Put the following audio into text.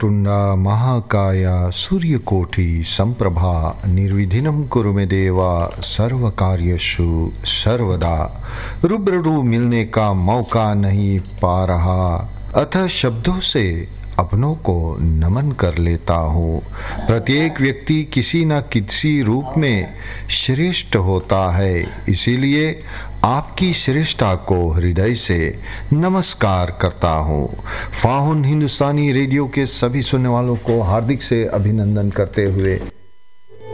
वक्रतुंडा महाकाया सूर्यकोटि संप्रभा निर्विघ्नं कुरु मे देवा सर्वकार्येषु सर्वदा। रूबरू मिलने का मौका नहीं पा रहा, अतः शब्दों से अपनों को नमन कर लेता हूँ। प्रत्येक व्यक्ति किसी न किसी रूप में श्रेष्ठ होता है, इसीलिए आपकी श्रेष्ठता को हृदय से नमस्कार करता हूँ। फाहुन हिंदुस्तानी रेडियो के सभी सुनने वालों को हार्दिक से अभिनंदन करते हुए